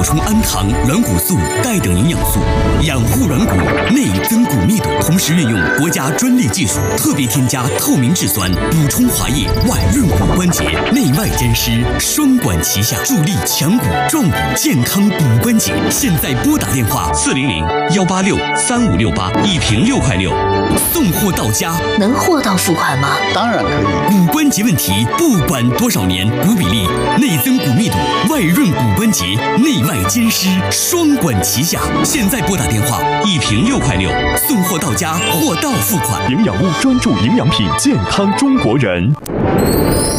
充氨糖、软骨素、钙等营养素，养护软骨，内增骨密度。同时运用国家专利技术，特别添加透明质酸，补充滑液，外润骨关节，内外兼施，双管齐下，助力强骨壮骨，健康骨关节。现在拨打电话400-186-3568，一瓶6块6，送货到家。 能货到付款吗？ 当然可以。 骨关节问题，不管多少年，骨比例、内增骨密度、外润骨关节，内外兼施，双管齐下。现在拨打电话，一瓶6块6，送货到家，货到付款。 营养物专注营养品，健康中国人。